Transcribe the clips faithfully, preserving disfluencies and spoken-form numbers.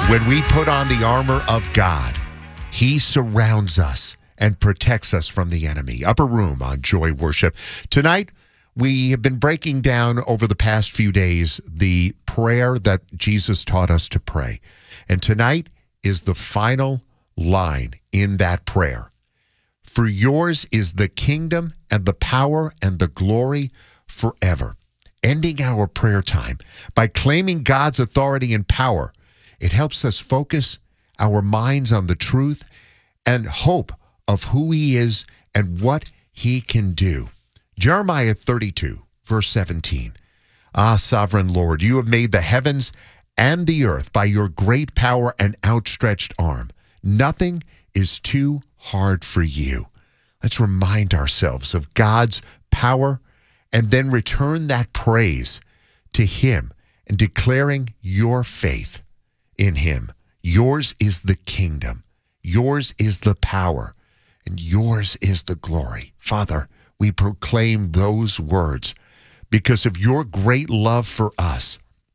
When we put on the armor of God, He surrounds us and protects us from the enemy. Upper Room on Joy Worship. Tonight, we have been breaking down over the past few days the prayer that Jesus taught us to pray. And tonight is the final line in that prayer. For yours is the kingdom and the power and the glory forever. Ending our prayer time by claiming God's authority and power, it helps us focus our minds on the truth and hope of who He is and what He can do. Jeremiah thirty-two, verse seventeen. Ah, sovereign Lord, you have made the heavens and the earth by your great power and outstretched arm. Nothing is too hard for you. Let's remind ourselves of God's power and then return that praise to Him and declaring your faith in Him. Yours is the kingdom. Yours is the power. And yours is the glory. Father, we proclaim those words because of your great love for us,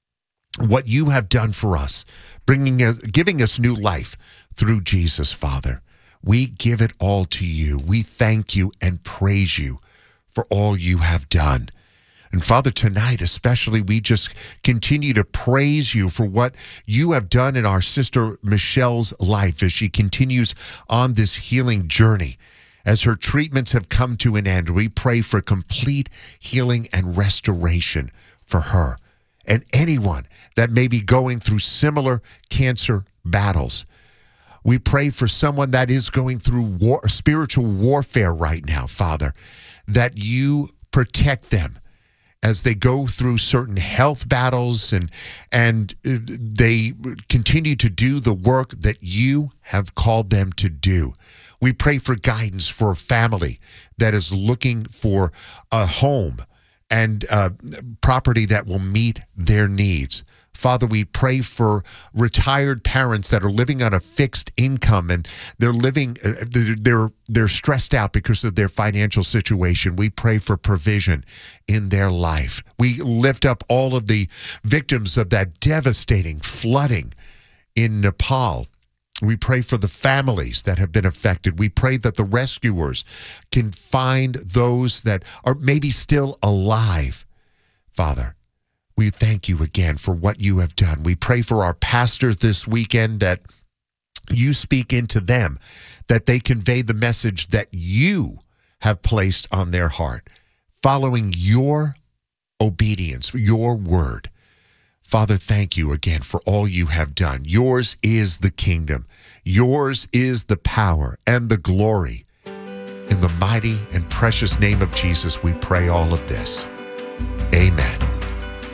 what you have done for us, bringing us, giving us new life through Jesus, Father. We give it all to you. We thank you and praise you for all you have done. And Father, tonight especially, we just continue to praise you for what you have done in our sister Michelle's life as she continues on this healing journey. As her treatments have come to an end, we pray for complete healing and restoration for her and anyone that may be going through similar cancer battles. We pray for someone that is going through war, spiritual warfare right now, Father, that you protect them as they go through certain health battles and and they continue to do the work that you have called them to do. We pray for guidance for a family that is looking for a home and uh, property that will meet their needs. Father, we pray for retired parents that are living on a fixed income and they're living, uh, they're they're stressed out because of their financial situation. We pray for provision in their life. We lift up all of the victims of that devastating flooding in Nepal. We pray for the families that have been affected. We pray that the rescuers can find those that are maybe still alive, Father. We thank you again for what you have done. We pray for our pastors this weekend that you speak into them, that they convey the message that you have placed on their heart, following your obedience, your word. Father, thank you again for all you have done. Yours is the kingdom. Yours is the power and the glory. In the mighty and precious name of Jesus, we pray all of this. Amen.